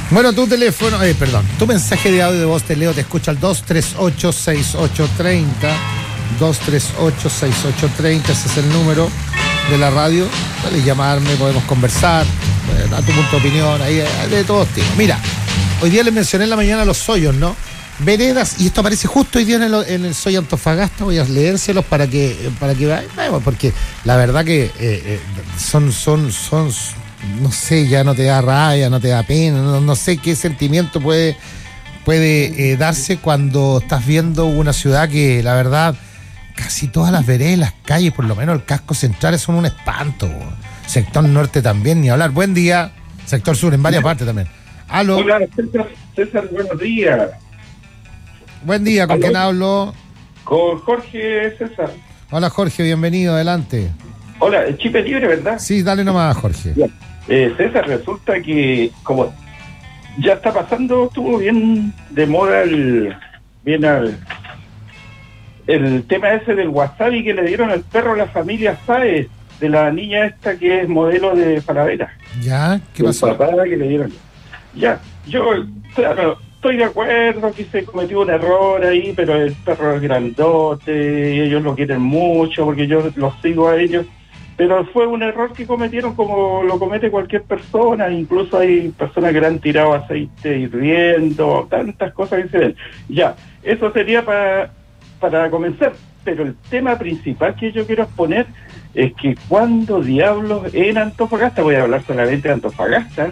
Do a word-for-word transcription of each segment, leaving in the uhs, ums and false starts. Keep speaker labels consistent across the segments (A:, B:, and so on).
A: Bueno, tu teléfono, eh, perdón, tu mensaje de audio de voz te leo, te escucha al dos tres ocho, seis ocho tres cero, dos tres ocho, seis ocho tres cero, ese es el número de la radio. Puedes llamarme, podemos conversar, eh, dar tu punto de opinión, ahí de todos tipos. Mira, hoy día les mencioné en la mañana los hoyos, ¿no? Veredas, y esto aparece justo hoy día en el, en el Soy Antofagasta, voy a leérselos para que, para que veamos, porque la verdad que eh, eh, son, son, son, no sé, ya no te da rabia, no te da pena, no, no sé qué sentimiento puede, puede eh, darse cuando estás viendo una ciudad que la verdad, casi todas las veredas, las calles, por lo menos el casco central, son un espanto. Sector norte también, ni hablar. Buen día. Sector sur, en varias partes también. Aló.
B: Hola, César, César, buenos días.
A: Buen día, ¿con quién hablo?
B: Con Jorge César.
A: Hola Jorge, bienvenido, adelante.
B: Hola, el chip es libre, ¿verdad?
A: Sí, dale nomás, Jorge.
B: Eh, César, resulta que como ya está pasando, estuvo bien de moda el, bien al, el tema ese del wasabi que le dieron al perro a la familia Sáez, de la niña esta que es modelo de Falabella.
A: ¿Ya? ¿Qué pasó?
B: El papá que le dieron. Ya, yo, claro, estoy de acuerdo que se cometió un error ahí, pero el perro es grandote y ellos lo quieren mucho porque yo los sigo a ellos, pero fue un error que cometieron como lo comete cualquier persona, incluso hay personas que le han tirado aceite hirviendo, tantas cosas que se ven. Ya, eso sería para, para comenzar, pero el tema principal que yo quiero exponer es que cuando diablos en Antofagasta, voy a hablar solamente de Antofagasta,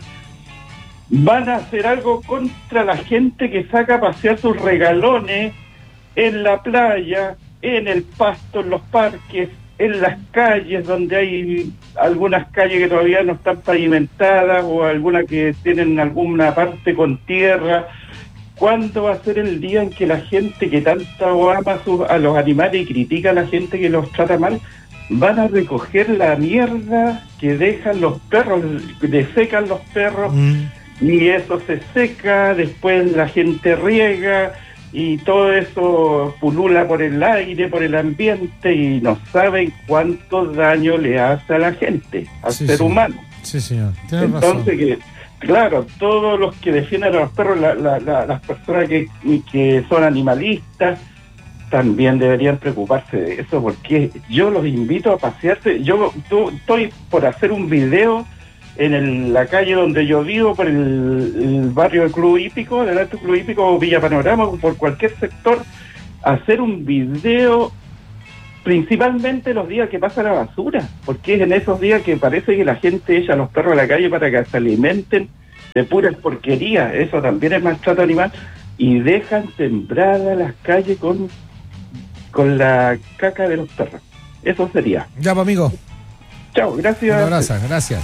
B: van a hacer algo contra la gente que saca a pasear sus regalones en la playa, en el pasto, en los parques, en las calles donde hay algunas calles que todavía no están pavimentadas o algunas que tienen alguna parte con tierra. ¿Cuándo va a ser el día en que la gente que tanto ama a, sus, a los animales y critica a la gente que los trata mal van a recoger la mierda que dejan los perros, desecan los perros? Mm. Y eso se seca, después la gente riega y todo eso pulula por el aire, por el ambiente y no saben cuánto daño le hace a la gente, al sí, ser
A: sí.
B: humano.
A: Sí, señor. Tienes
B: Entonces,
A: razón.
B: que, claro, todos los que defienden a los perros, la, la, la, las personas que, que son animalistas, también deberían preocuparse de eso, porque yo los invito a pasearse. Yo tú, estoy por hacer un video en el, la calle donde yo vivo, por el, el barrio del Club Hípico, del Alto Club Hípico, Villa Panorama, por cualquier sector, hacer un video principalmente los días que pasa la basura, porque es en esos días que parece que la gente echa a los perros a la calle para que se alimenten de puras porquerías. Eso también es maltrato animal, y dejan sembradas las calles con, con la caca de los perros. Eso sería.
A: Ya, pues, amigo.
B: Chao, gracias.
A: Un abrazo, gracias.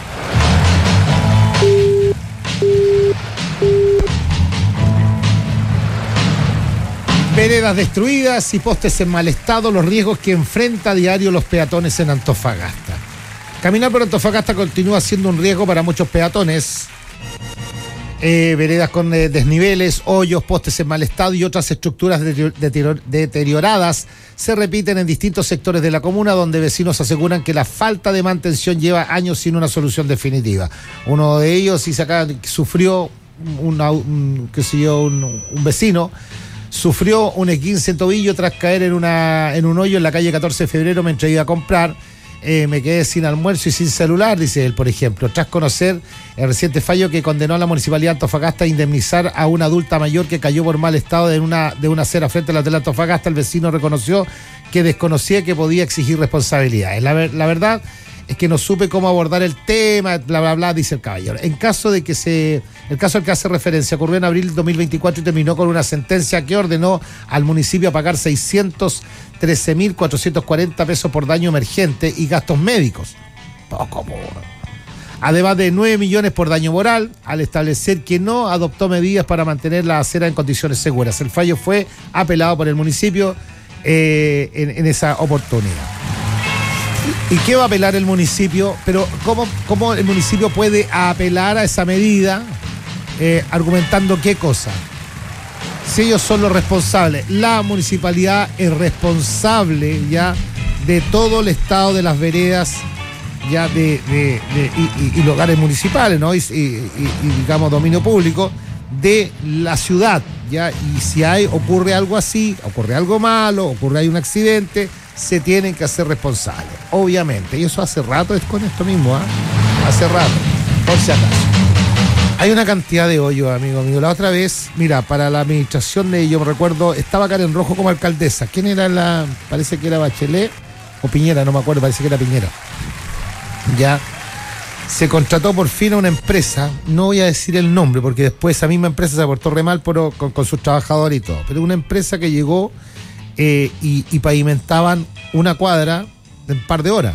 A: Veredas destruidas y postes en mal estado, los riesgos que enfrenta a diario los peatones en Antofagasta. Caminar por Antofagasta continúa siendo un riesgo para muchos peatones. Eh, veredas con eh, desniveles, hoyos, postes en mal estado y otras estructuras deterior- deterioradas se repiten en distintos sectores de la comuna, donde vecinos aseguran que la falta de mantención lleva años sin una solución definitiva. Uno de ellos, si se acaba, sufrió una, un, qué sé yo, un, un vecino sufrió un esguince en tobillo tras caer en una en un hoyo en la calle catorce de febrero mientras iba a comprar. Eh, me quedé sin almuerzo y sin celular, dice él, por ejemplo, tras conocer el reciente fallo que condenó a la Municipalidad de Antofagasta a indemnizar a una adulta mayor que cayó por mal estado de una, de una acera frente a la hotel Antofagasta. El vecino reconoció que desconocía que podía exigir responsabilidades. La, la verdad es que no supe cómo abordar el tema, bla, bla, bla, dice el caballero. En caso de que se... El caso al que hace referencia ocurrió en abril de dos mil veinticuatro y terminó con una sentencia que ordenó al municipio a pagar seiscientos trece mil cuatrocientos cuarenta pesos por daño emergente y gastos médicos. Poco, por... Además de nueve millones por daño moral, al establecer que no adoptó medidas para mantener la acera en condiciones seguras. El fallo fue apelado por el municipio eh, en, en esa oportunidad. ¿Y qué va a apelar el municipio? Pero ¿cómo, cómo el municipio puede apelar a esa medida? Eh, argumentando qué cosa. Si ellos son los responsables, la municipalidad es responsable ya de todo el estado de las veredas ya de, de, de y, y, y lugares municipales, ¿no? Y, y, y, y digamos dominio público de la ciudad, ya, y si hay, ocurre algo así, ocurre algo malo, ocurre hay un accidente, se tienen que hacer responsables, obviamente, y eso hace rato es con esto mismo, ¿ah? ¿eh? Hace rato, por si acaso. Hay una cantidad de hoyos, amigo mío. La otra vez, mira, para la administración de, yo me recuerdo, estaba Karen Rojo como alcaldesa. ¿Quién era la? Parece que era Bachelet o Piñera, no me acuerdo, parece que era Piñera. Ya. Se contrató por fin a una empresa, no voy a decir el nombre, porque después esa misma empresa se portó re mal por, con, con sus trabajadores y todo, pero una empresa que llegó eh, y, y pavimentaban una cuadra en un par de horas.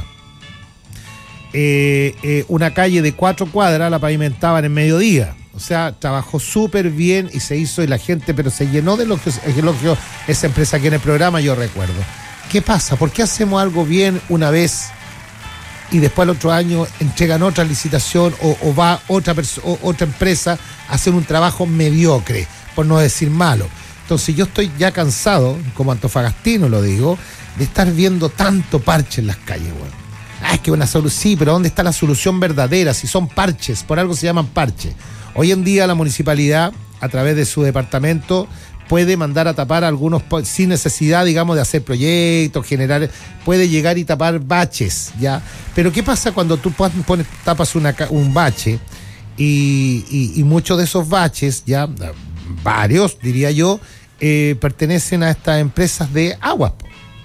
A: Eh, eh, una calle de cuatro cuadras la pavimentaban en mediodía. O sea, trabajó súper bien y se hizo, y la gente, pero se llenó de elogios, elogios esa empresa aquí en el programa, yo recuerdo. ¿Qué pasa? ¿Por qué hacemos algo bien una vez y después al otro año entregan otra licitación o, o va otra, o, otra empresa a hacer un trabajo mediocre, por no decir malo? Entonces yo estoy ya cansado, como antofagastino lo digo, de estar viendo tanto parche en las calles, güey. Ah, es que una solución, sí, pero ¿dónde está la solución verdadera? Si son parches, por algo se llaman parches. Hoy en día la municipalidad, a través de su departamento, puede mandar a tapar algunos, sin necesidad, digamos, de hacer proyectos, generar, puede llegar y tapar baches, ¿ya? Pero ¿qué pasa cuando tú pones, tapas una, un bache y, y, y muchos de esos baches, ya, varios, diría yo, eh, pertenecen a estas empresas de agua,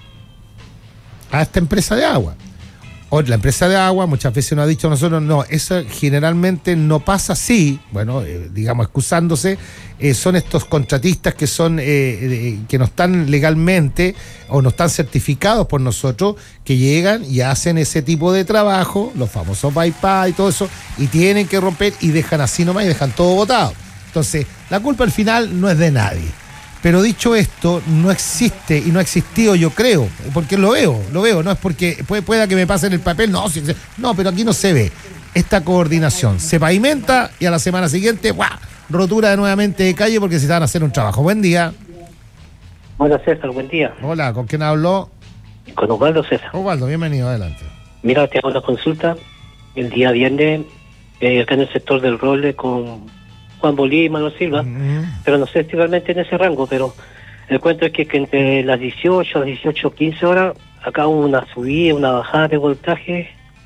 A: a esta empresa de agua? O la empresa de agua muchas veces nos ha dicho a nosotros, no, eso generalmente no pasa así, bueno, eh, digamos, excusándose, eh, son estos contratistas que son, eh, eh, que no están legalmente o no están certificados por nosotros, que llegan y hacen ese tipo de trabajo, los famosos bypass y todo eso, y tienen que romper y dejan así nomás y dejan todo botado. Entonces, la culpa al final no es de nadie. Pero dicho esto, no existe y no ha existido, yo creo, porque lo veo, lo veo, no es porque puede, pueda que me pasen el papel, no, sí, no, pero aquí no se ve esta coordinación. Se pavimenta y a la semana siguiente, ¡guau!, rotura de nuevamente de calle porque se van a hacer un trabajo. Buen día.
C: Hola César, buen día.
A: Hola, ¿con quién habló?
C: Con Osvaldo César.
A: Osvaldo, bienvenido, adelante.
C: Mira, te hago una consulta. El día viernes, eh, acá en el sector del Roble con Juan Bolívar y Manuel Silva, uh-huh. pero no sé si realmente en ese rango, pero el cuento es que, que entre las dieciocho, las dieciocho, quince horas, acá hubo una subida, una bajada de voltaje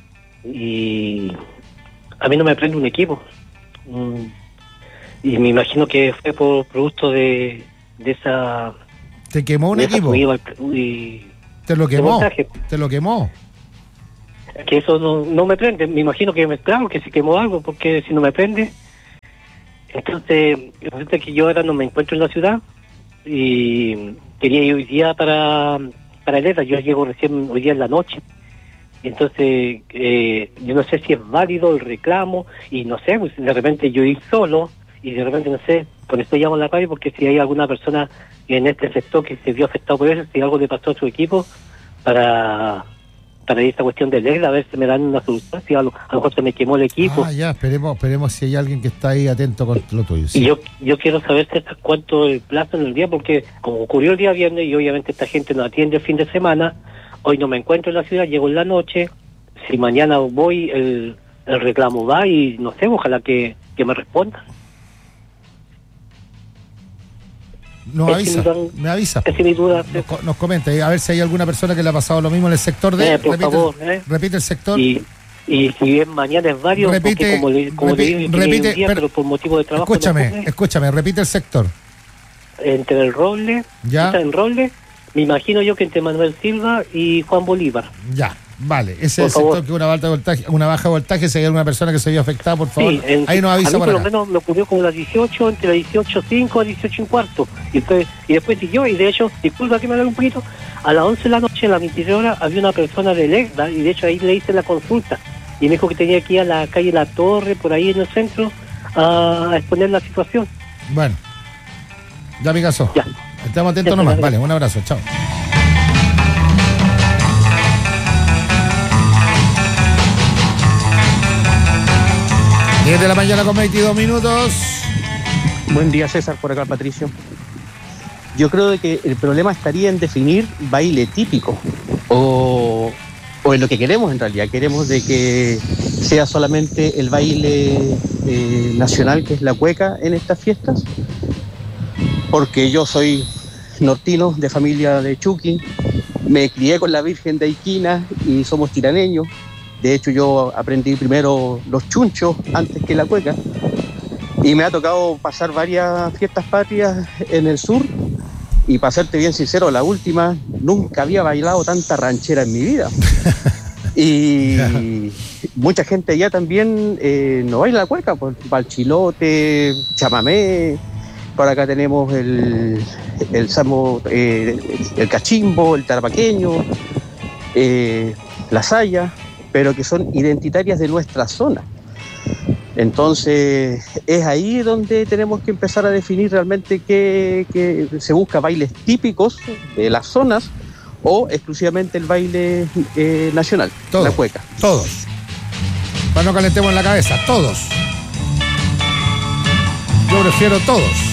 C: y a mí no me prende un equipo. Mm, y me imagino que fue por producto de, de esa...
A: ¿Te quemó un equipo?
C: Y,
A: ¿Te lo quemó? ¿Te lo quemó?
C: Que eso no, no me prende. Me imagino que me claro que se quemó algo, porque si no me prende... Entonces, resulta que yo ahora no me encuentro en la ciudad y quería ir hoy día para, para el E D A. Yo llego recién hoy día en la noche. Entonces, eh, yo no sé si es válido el reclamo y no sé, pues de repente yo ir solo y de repente no sé, por eso llamo a la radio, porque si hay alguna persona en este sector que se vio afectado por eso, si algo le pasó a su equipo, para... para esta cuestión del E D A, a ver si me dan una solución, si a lo, a lo mejor se me quemó el equipo.
A: Ah, ya, esperemos, esperemos si hay alguien que está ahí atento con lo tuyo. Sí.
C: Y yo yo quiero saber César, cuánto el plazo en el día, porque como ocurrió el día viernes y obviamente esta gente no atiende el fin de semana, hoy no me encuentro en la ciudad, llego en la noche, si mañana voy, el, el reclamo va y no sé, ojalá que, que me respondan.
A: Nos avisa, duda, me avisa.
C: Es mi duda.
A: Nos, nos comenta, a ver si hay alguna persona que le ha pasado lo mismo en el sector de...
C: Eh, por
A: repite,
C: favor, eh.
A: repite el sector.
C: Y, y si es mañana es varios, repite, porque como le, como
A: repite,
C: le digo,
A: repite,
C: un día,
A: pero,
C: pero por motivo de trabajo...
A: Escúchame,
C: no
A: escúchame, repite el sector.
C: Entre el Roble,
A: ya.
C: Está en Roble, me imagino yo que entre Manuel Silva y Juan Bolívar.
A: Ya. Vale, ese
C: por
A: es el
C: favor.
A: sector que una baja voltaje, una baja voltaje, si hay alguna persona que se vio afectada, por favor,
C: sí, en,
A: ahí nos avisa.
C: A mí
A: por,
C: por
A: acá.
C: lo menos me ocurrió como las dieciocho, entre las dieciocho cinco a dieciocho y cuarto. Y después, y después siguió, y de hecho, disculpa que me haga un poquito, a las once de la noche, a las veintitrés horas, había una persona del E D A, y de hecho ahí le hice la consulta. Y me dijo que tenía que ir a la calle La Torre, por ahí en el centro, a exponer la situación.
A: Bueno, ya me casó.
C: Ya.
A: Estamos atentos
C: ya,
A: nomás.
C: ya,
A: Vale, un abrazo, chao. diez de la mañana con veintidós minutos.
D: Buen día, César, por acá, Patricio. Yo creo que el problema estaría en definir baile típico o, o es lo que queremos en realidad. Queremos de que sea solamente el baile eh, nacional, que es la cueca, en estas fiestas, porque yo soy nortino, de familia de Chuqui, me crié con la Virgen de Aiquina y somos tiraneños. De hecho, yo aprendí primero los chunchos antes que la cueca, y me ha tocado pasar varias fiestas patrias en el sur, y para serte bien sincero, la última, nunca había bailado tanta ranchera en mi vida. Y mucha gente allá también eh, no baila la cueca, pues balchilote, chamamé. Por acá tenemos el, el samo, eh, el cachimbo, el tarapaqueño, eh, la saya, pero que son identitarias de nuestra zona. Entonces es ahí donde tenemos que empezar a definir realmente qué, qué se busca, bailes típicos de las zonas o exclusivamente el baile eh, nacional,
A: todos,
D: la cueca.
A: Todos. Para no calentemos en la cabeza, todos. Yo prefiero todos.